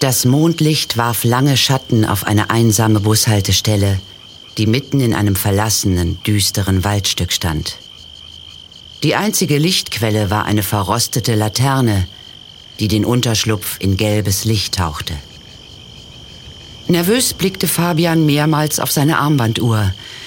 Das Mondlicht warf lange Schatten auf eine einsame Bushaltestelle, die mitten in einem verlassenen, düsteren Waldstück stand. Die einzige Lichtquelle war eine verrostete Laterne, die den Unterschlupf in gelbes Licht tauchte. Nervös blickte Fabian mehrmals auf seine Armbanduhr,